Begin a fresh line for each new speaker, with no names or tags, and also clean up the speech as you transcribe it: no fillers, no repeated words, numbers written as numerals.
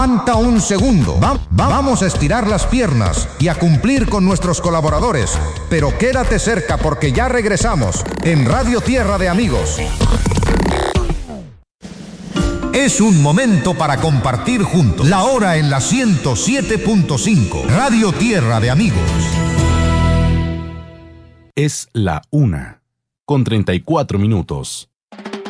Aguanta un segundo. Vamos a estirar las piernas y a cumplir con nuestros colaboradores. Pero quédate cerca porque ya regresamos en Radio Tierra de Amigos. Es un momento para compartir juntos. La hora en la 107.5. Radio Tierra de Amigos.
Es la 1:34.